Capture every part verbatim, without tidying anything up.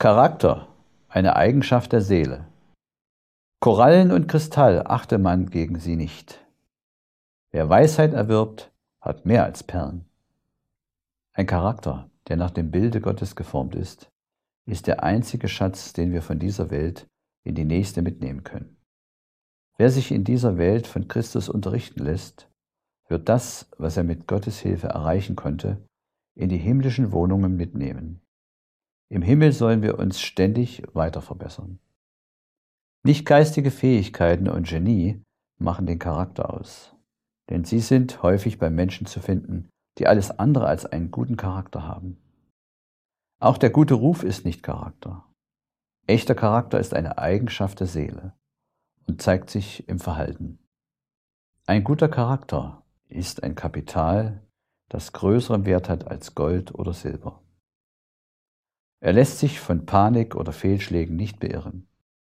Charakter, eine Eigenschaft der Seele. Korallen und Kristall achte man gegen sie nicht. Wer Weisheit erwirbt, hat mehr als Perlen. Ein Charakter, der nach dem Bilde Gottes geformt ist, ist der einzige Schatz, den wir von dieser Welt in die nächste mitnehmen können. Wer sich in dieser Welt von Christus unterrichten lässt, wird das, was er mit Gottes Hilfe erreichen konnte, in die himmlischen Wohnungen mitnehmen. Im Himmel sollen wir uns ständig weiter verbessern. Nicht geistige Fähigkeiten und Genie machen den Charakter aus, denn sie sind häufig bei Menschen zu finden, die alles andere als einen guten Charakter haben. Auch der gute Ruf ist nicht Charakter. Echter Charakter ist eine Eigenschaft der Seele und zeigt sich im Verhalten. Ein guter Charakter ist ein Kapital, das größeren Wert hat als Gold oder Silber. Er lässt sich von Panik oder Fehlschlägen nicht beirren.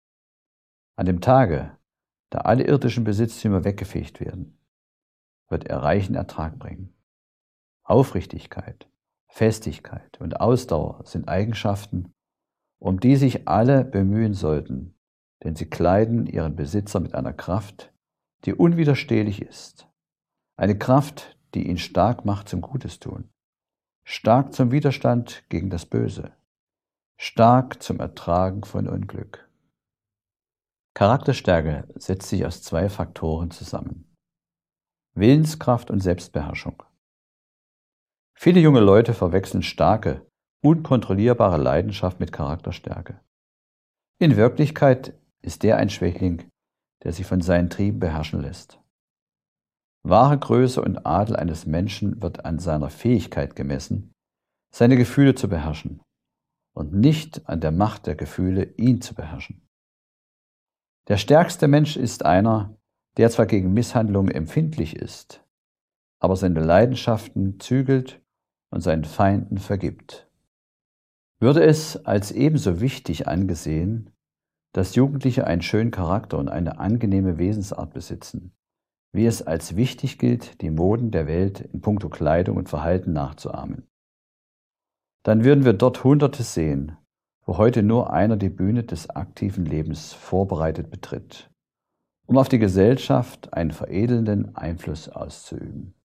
An dem Tage, da alle irdischen Besitztümer weggefegt werden, wird er reichen Ertrag bringen. Aufrichtigkeit, Festigkeit und Ausdauer sind Eigenschaften, um die sich alle bemühen sollten, denn sie kleiden ihren Besitzer mit einer Kraft, die unwiderstehlich ist. Eine Kraft, die ihn stark macht zum Gutes tun, stark zum Widerstand gegen das Böse, stark zum Ertragen von Unglück. Charakterstärke setzt sich aus zwei Faktoren zusammen: Willenskraft und Selbstbeherrschung. Viele junge Leute verwechseln starke, unkontrollierbare Leidenschaft mit Charakterstärke. In Wirklichkeit ist der ein Schwächling, der sich von seinen Trieben beherrschen lässt. Wahre Größe und Adel eines Menschen wird an seiner Fähigkeit gemessen, seine Gefühle zu beherrschen, und nicht an der Macht der Gefühle, ihn zu beherrschen. Der stärkste Mensch ist einer, der zwar gegen Misshandlungen empfindlich ist, aber seine Leidenschaften zügelt und seinen Feinden vergibt. Würde es als ebenso wichtig angesehen, dass Jugendliche einen schönen Charakter und eine angenehme Wesensart besitzen, wie es als wichtig gilt, die Moden der Welt in puncto Kleidung und Verhalten nachzuahmen. Dann würden wir dort Hunderte sehen, wo heute nur einer die Bühne des aktiven Lebens vorbereitet betritt, um auf die Gesellschaft einen veredelnden Einfluss auszuüben.